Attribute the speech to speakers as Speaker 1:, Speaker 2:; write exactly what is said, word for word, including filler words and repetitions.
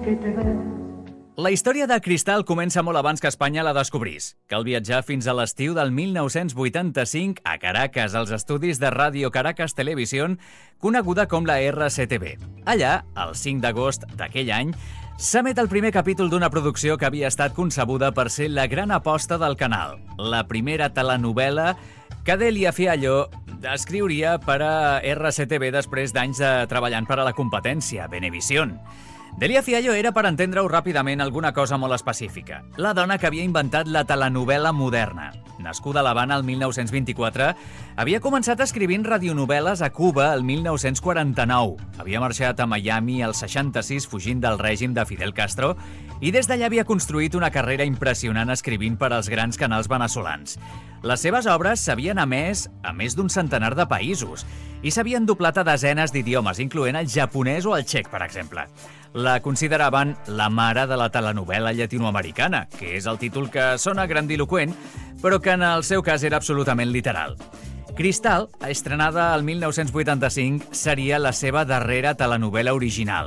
Speaker 1: que te ves.
Speaker 2: La història de Cristal comença molt abans que Espanya la descobrís. Cal viatjar fins a l'estiu del mil nou-cents vuitanta-cinc a Caracas, als estudis de Ràdio Caracas Televisión, coneguda com la erre ce te ve. Allà, el cinc d'agost d'aquell any, s'emet el primer capítol d'una producció que havia estat concebuda per ser la gran aposta del canal, la primera telenovel·la que Delia Fiallo escriuria per a erre ce te ve després d'anys de treballant per a la competència, Venevisión. Delia Fiallo era, per entendre-ho ràpidament, alguna cosa molt específica. La dona que havia inventat la telenovel·la moderna. Nascuda a l'Havana el mil nou-cents vint-i-quatre, havia començat escrivint radionovel·les a Cuba el mil nou-cents quaranta-nou. Havia marxat a Miami el seixanta-sis fugint del règim de Fidel Castro i des d'allà havia construït una carrera impressionant escrivint per als grans canals veneçolans. Les seves obres s'havien emès a més d'un centenar de països i s'havien doblat a desenes d'idiomes, incloent el japonès o el txec, per exemple. La consideraven la mare de la telenovel·la llatinoamericana, que és el títol que sona grandiloqüent, però que en el seu cas era absolutament literal. Cristal, estrenada el mil nou-cents vuitanta-cinc, seria la seva darrera telenovel·la original.